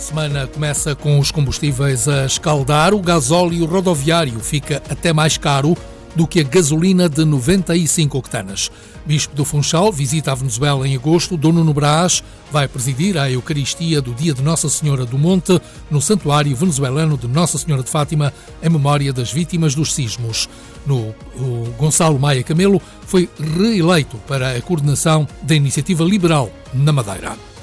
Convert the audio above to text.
semana começa com os combustíveis a escaldar. O gasóleo rodoviário fica até mais caro do que a gasolina de 95 octanas. Bispo do Funchal visita a Venezuela em agosto. Dom Nuno Brás vai presidir a Eucaristia do Dia de Nossa Senhora do Monte no Santuário Venezuelano de Nossa Senhora de Fátima, em memória das vítimas dos sismos. O Gonçalo Maia Camelo foi reeleito para a coordenação da Iniciativa Liberal na Madeira.